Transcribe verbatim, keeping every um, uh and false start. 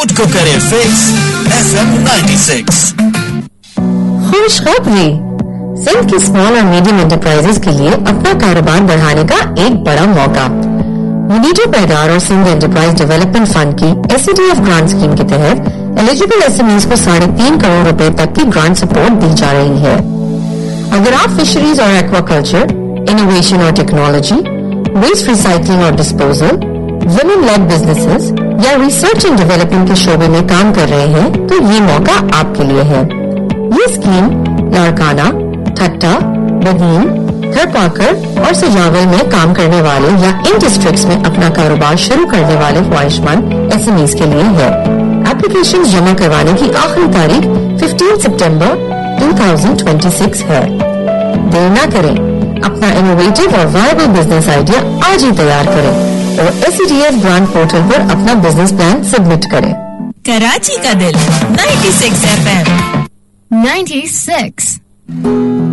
Mood को करे fix F M ninety six. खुशखबरी, सिंध की स्मॉल और मीडियम एंटरप्राइजेस के लिए अपना कारोबार बढ़ाने का एक बड़ा मौका। मुनीटो पैदार और सिंध एंटरप्राइज डेवलपमेंट फंड की एससीडीएफ ग्रांट स्कीम के तहत एलिजिबल एसएमईज को साढ़े तीन करोड़ रुपए तक की ग्रांट सपोर्ट दी जा रही है। अगर आप फिशरीज और एक्वाकल्चर, इनोवेशन और टेक्नोलॉजी, वेस्ट रिसाइकलिंग और डिस्पोजल, वुमेन लेड बिजनेसेस या रिसर्च एंड डेवलपमेंट के शोबे में काम कर रहे हैं तो ये मौका आपके लिए है। ये स्कीम लाड़काना, ठट्टा, बदीन, थरपाकर और सजावल में काम करने वाले या इन डिस्ट्रिक्ट्स में अपना कारोबार शुरू करने वाले ख्वाहिशमंद एसएमईज के लिए है। एप्लीकेशन जमा करवाने की आखिरी तारीख पंद्रह सितंबर दो हज़ार छब्बीस है। देर ना करें, अपना इनोवेटिव और वायबल बिजनेस आइडिया आज ही तैयार करें और एससीडीएफ ग्रांट पोर्टल पर अपना बिजनेस प्लान सबमिट करें। कराची का दिल ninety six F M ninety-six